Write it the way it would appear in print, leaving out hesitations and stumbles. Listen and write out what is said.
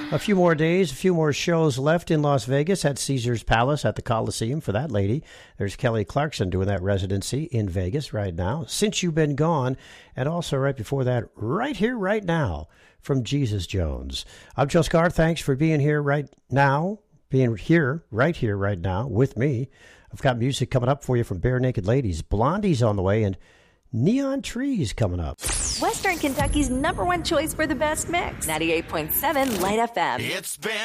A few more days, a few more shows left in Las Vegas at Caesars Palace at the Coliseum for that lady. There's Kelly Clarkson doing that residency in Vegas right now, Since You've Been Gone, and also right before that, Right Here, Right Now from Jesus Jones. I'm Joe Scar. Thanks for being here right now, right here, right now with me. I've got music coming up for you from Bare Naked Ladies. Blondie's on the way, and Neon Trees coming up. Western Kentucky's #1 choice for the best mix. 98.7 Light FM. It's been